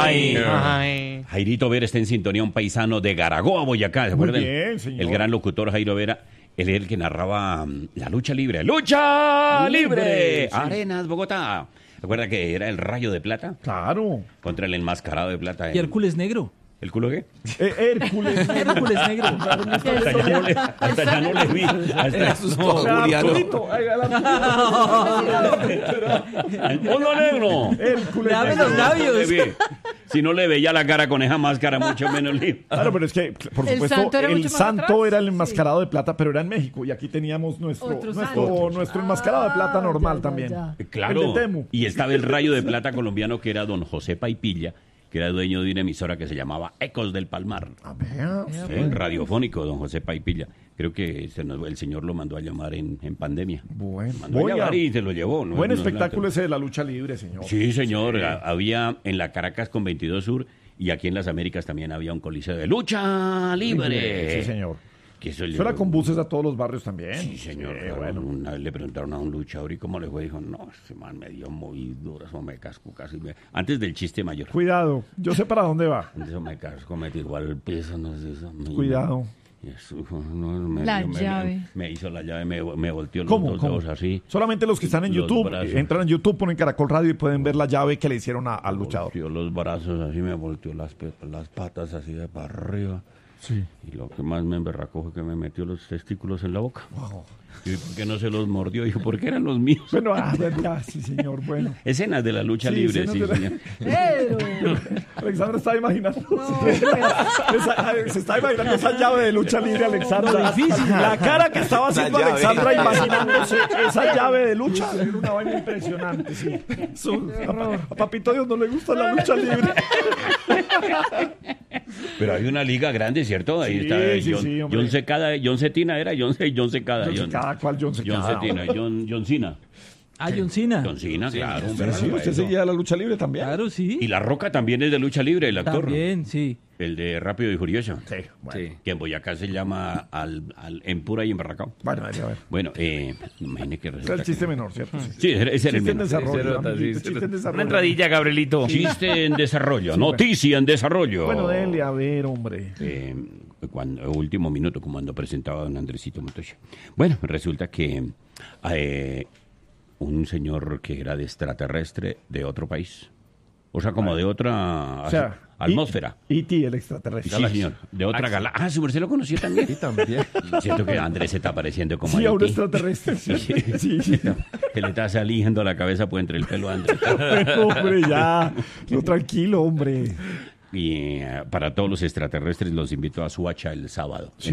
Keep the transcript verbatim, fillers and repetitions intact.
Ay, ay. Jairito Vera está en sintonía, un paisano de Garagoa, Boyacá. ¿Se Muy acuerdan? bien, señor. El gran locutor Jairo Vera. Él era el que narraba um, la lucha libre. ¡Lucha libre! Libre, sí. Arenas, Bogotá. ¿Recuerda que era el Rayo de Plata? Claro. Contra el enmascarado de plata. Y en- Hércules negro. ¿El culo qué? Eh, Hércules. Hércules negro. Hasta ya no le, hasta ya no le vi. Hasta asustó, Claro, Juliano. Arturito, ahí va la- ¡Hola, negro! Hércules. Dame los No labios. le vi. Si no le veía la cara con esa máscara, mucho menos le... Claro, pero es que, por El supuesto, santo era el mucho más santo atrás. era el enmascarado de plata, pero era en México. Y aquí teníamos nuestro, Otro nuestro, santo. nuestro enmascarado de plata normal ya, ya, también. ya. Claro. El de Temu. Y estaba el Rayo de Plata colombiano, que era don José Paipilla, que era dueño de una emisora que se llamaba Ecos del Palmar. A ver. Sí, radiofónico, don José Paipilla. Creo que se nos- el señor lo mandó a llamar en, en pandemia. Bueno. Mandó a Voy a- llamar y se lo llevó. ¿no? Buen No, espectáculo no, ese de la lucha libre, señor. Sí, señor. Ha- Había en la Caracas con veintidós Sur y aquí en las Américas también había un coliseo de lucha libre. Sí, señor. Que eso le- Eso era con buses a todos los barrios también. Sí, señor. Sí, Claro, bueno. una vez le preguntaron a un luchador y cómo le fue. Dijo, no, ese man me dio muy duro, eso me casco casi. me-". Antes del chiste mayor. Cuidado, yo sé para dónde va. Eso me casco, me tiró al piso, no sé eso. me- Cuidado. y eso, no, me, La me- llave. Me, hizo la llave, me, me volteó los ¿Cómo? dos ¿Cómo? dedos así. Solamente los que están en Los YouTube, brazos. entran en YouTube, ponen Caracol Radio y pueden ver la llave que le hicieron a- al luchador. Volteó los brazos así, me volteó las, pe- las patas así de para arriba. Sí. Y lo que más me emberracó fue que me metió los testículos en la boca. ¿Y por qué no se los mordió? Dijo, porque eran los míos. Bueno, ah, verdad, sí, señor, bueno. Escenas de la lucha Sí, libre, escenas sí, de la- señor. Pero, Alexandra está imaginando. Esa- se está imaginando esa llave de lucha libre, Alexandra. Difícil. La cara que estaba haciendo llave. Alexandra imaginándose esa llave de lucha era una vaina impresionante, sí. Eso- a, a Papito Dios no le gusta la lucha libre. Pero hay una liga grande, ¿cierto? Ahí Sí, está sí, John, sí, hombre. John Secada, John Cetina era John, Ce- John Secada. John Secada, ¿cuál John Secada? John Cetina, John, John Cena. Ah, John Cena. John Cena, claro. un Sí, verdadero sí, usted maestro. seguía la lucha libre también. Claro, sí. Y La Roca también es de lucha libre, el actor. También, sí. El de Rápido y Furioso. Sí, bueno. Que en Boyacá se llama al, al, en pura y en Barracao. Bueno, a ver, a ver. Bueno, eh, imagine que Ese resulta es el chiste que- menor, ¿cierto? Sí. Sí, ese era el Chiste en menor. desarrollo. nota, amiguito, sí, chiste en desarrollo. Una entradilla, Gabrielito. Chiste en desarrollo, bueno. noticia en desarrollo. Bueno, dele, a ver, hombre. Eh, cuando, último minuto, cuando presentaba a don Andresito Montoya. Bueno, resulta que eh, un señor que era de extraterrestre de otro país, o sea, como de otra O sea, atmósfera. E T, el extraterrestre. Sí, señor, de otra galaxia. Ah, su merced lo conoció también. Sí, también. Siento que Andrés se está apareciendo como Sí, a un Haití. extraterrestre. Sí, sí. sí. Que le está saliendo la cabeza por entre el pelo a Andrés. Pero, hombre, ya. No, tranquilo, hombre. Y eh, para todos los extraterrestres los invito a Suacha el sábado.